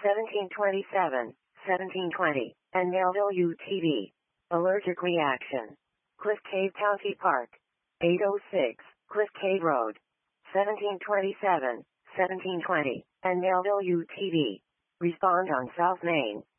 1727, 1720, and Melville UTV. Allergic reaction. Cliff Cave County Park. 806, Cliff Cave Road. 1727, 1720, and Melville UTV. Respond on South Main.